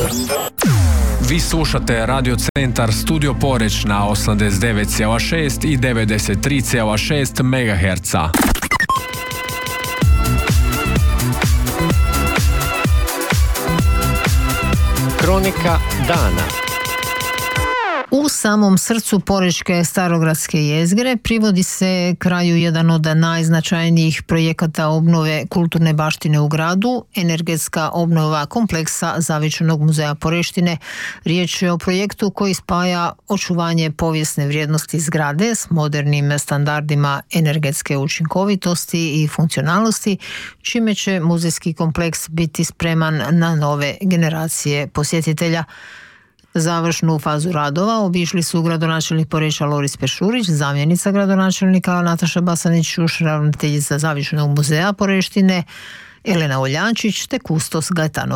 Vi slušate Radio Centar Studio Poreč na 89,6 i 93,6 MHz. Kronika dana. U samom srcu porečke starogradske jezgre privodi se kraju jedan od najznačajnijih projekata obnove kulturne baštine u gradu, energetska obnova kompleksa Zavičajnog muzeja Poreštine. Riječ je o projektu koji spaja očuvanje povijesne vrijednosti zgrade s modernim standardima energetske učinkovitosti i funkcionalnosti, čime će muzejski kompleks biti spreman na nove generacije posjetitelja. Završnu fazu radova obišli su gradonačelnik Poreča Loris Peršurić, zamjenica gradonačelnika Nataša Basanić-Ćuš, ravnateljica Zavičajnog muzeja Poreštine Elena Oljančić te kustos Gaetano